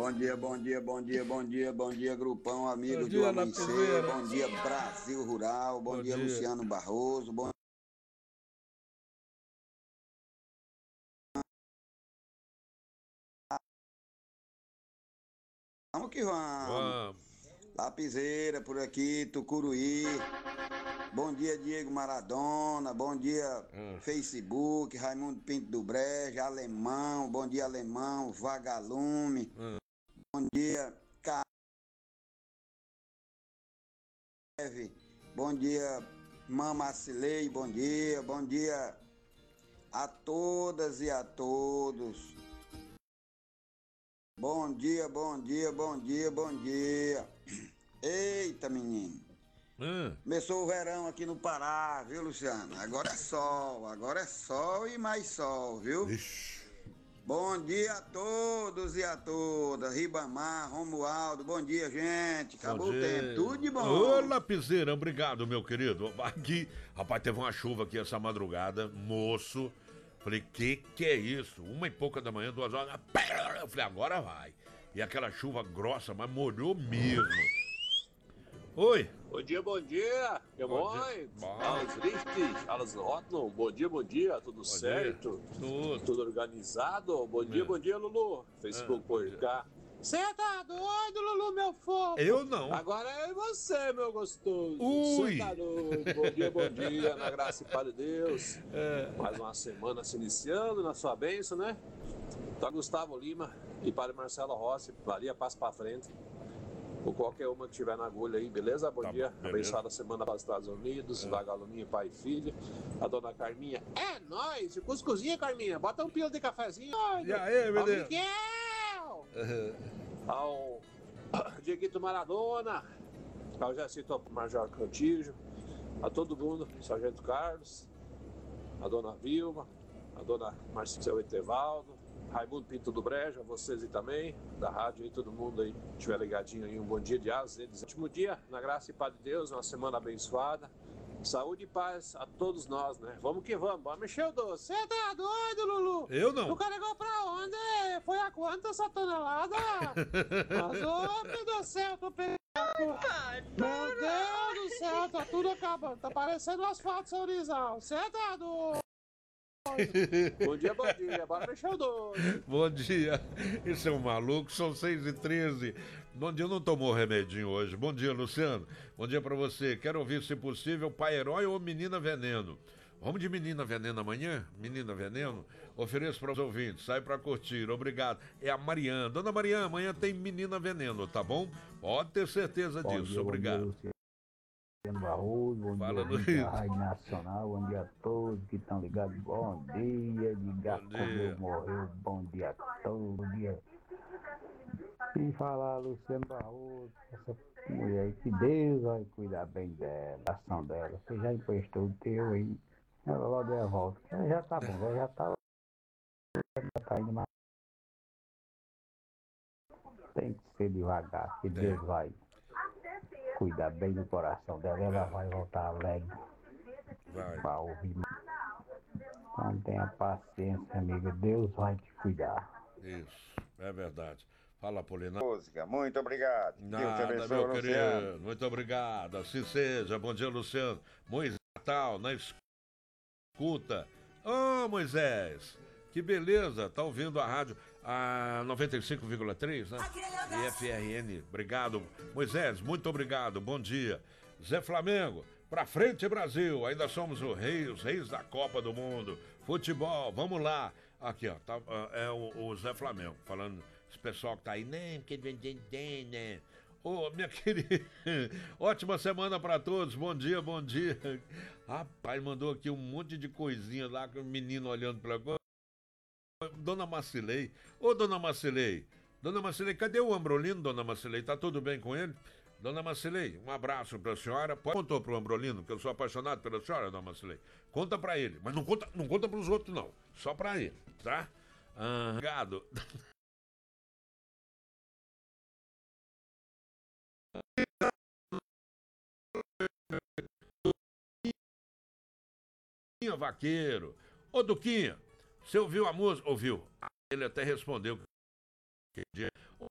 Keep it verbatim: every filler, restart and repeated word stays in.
Bom dia, bom dia, bom dia, bom dia, bom dia, grupão, amigo Bom do dia, Amanhecer. Lapiseira. Bom dia, Brasil Rural. Bom, Bom dia, dia. Luciano Barroso. Bom Vamos que vamos. Vamos. Lapiseira por aqui, Tucuruí. Bom dia, Diego Maradona. Bom dia, Hum. Facebook, Raimundo Pinto do Brejo, Alemão. Bom dia, Alemão, Vagalume. Hum. Bom dia, Keve. Bom dia, Mamacilei. Bom dia, bom dia a todas e a todos. Bom dia, bom dia, bom dia, bom dia. Eita, menino. Hum. Começou o verão aqui no Pará, viu, Luciano? Agora é sol, agora é sol e mais sol, viu? Ixi. Bom dia a todos e a todas. Ribamar, Romualdo, bom dia, gente. Acabou Bom o dia. tempo, tudo de bom. Ô, Lapiseira, obrigado, meu querido. Aqui, rapaz, teve uma chuva aqui essa madrugada, moço. Falei, que que é isso? Uma e pouca da manhã, duas horas. Eu falei, agora vai. E aquela chuva grossa, mas molhou mesmo. Oi. Bom dia, bom dia. Meu Bom mãe, dia. Bom. Alas Licht, Alas Rotno, bom dia, bom dia, tudo Bom certo? dia. Tudo. Tudo organizado? Bom dia, É. bom dia, Lulu. Facebook É, por cá. Você tá doido, Lulu, meu fofo? Eu não. Agora é você, meu gostoso. Ui. Cê tá doido. Bom dia, bom dia, na graça e paz de Deus. É. Mais uma semana se iniciando na sua bênção, né? Então, Gustavo Lima e Padre Marcelo Rossi, Maria, passa pra frente. Ou qualquer uma que estiver na agulha aí, beleza? Bom Tá dia, bom, beleza. abençoada semana para os Estados Unidos, é. Vagaluminha, pai e filha. A dona Carminha, é nóis, cuscuzinha, Carminha, bota um pilo de cafezinho. E aí, meu Ao Deus? Miguel! Ao Dieguito Maradona, ao Jacito Major Cantígio, a todo mundo, Sargento Carlos, a dona Vilma, a dona Marcelo Etevaldo, Raimundo Pinto do Brejo, a vocês e também, da rádio aí, todo mundo aí, estiver ligadinho aí, um bom dia de asas, eles. Último dia, na graça e paz de Deus, uma semana abençoada, saúde e paz a todos nós, né? Vamos que vamos, vamos mexer o doce. Você tá doido, Lulu? Eu não. Tu carregou pra onde? Foi a quanto essa tonelada? Mas, ô, meu Deus do céu, tô pegando. Meu Deus do céu, tá tudo acabando, tá parecendo um asfalto São Rizal. Você tá doido? Bom dia, bom dia. Bora mexer o doce. Bom dia. Isso é um maluco, são seis e treze. Bom dia, não tomou remedinho hoje. Bom dia, Luciano. Bom dia pra você. Quero ouvir, se possível, Pai Herói ou Menina Veneno. Vamos de Menina Veneno amanhã? Menina Veneno? Ofereço para os ouvintes, sai pra curtir, obrigado. É a Mariana. Dona Mariana, amanhã tem Menina Veneno, tá bom? Pode ter certeza Bom disso, dia, obrigado. Bom dia, Barroso, bom Fala, dia, Luiz. da Rádio Nacional, bom dia a todos que estão ligados, bom dia, de Gacomeu morreu, bom dia a todos, bom dia. E falar, Luciano Barroso, essa mulher, que Deus vai cuidar bem dela, da ação dela, você já emprestou o teu aí, ela logo deu a volta, ela já tá bom, ela já tá, já tá indo, mas tem que ser devagar, que Deus vai cuidar bem do coração dela, ela vai voltar alegre Vai. para ouvir. Então tenha paciência, amiga, Deus vai te cuidar. Isso, é verdade. Fala, Polina. Música, muito obrigado. Deus te Nada, abençoe, meu Luciano. querido. Muito obrigado. Assim seja. Bom dia, Luciano. Moisés Natal, na escuta. Ô, Moisés, que beleza. Tá ouvindo a rádio a noventa e cinco vírgula três, né? E F R N. Obrigado. Moisés, muito obrigado. Bom dia. Zé Flamengo, pra frente, Brasil. Ainda somos o rei, os reis da Copa do Mundo. Futebol, vamos lá. Aqui, ó. Tá, é o, o Zé Flamengo falando. Esse pessoal que tá aí, né? Porque né? Ô, minha querida, ótima semana pra todos, bom dia, bom dia. Rapaz, mandou aqui um monte de coisinha lá, com o menino olhando pra coisa. Dona Macilei, ô Dona Macilei, Dona Macilei, cadê o Ambrolino, Dona Macilei? Tá tudo bem com ele? Dona Macilei, um abraço pra senhora. Contou pro Ambrolino, que eu sou apaixonado pela senhora, Dona Macilei. Conta pra ele, mas não conta, não conta pros outros não, só pra ele, tá? Ah, obrigado. Duquinha Vaqueiro. Ô Duquinha, você ouviu a música? Ouviu. Ele até respondeu.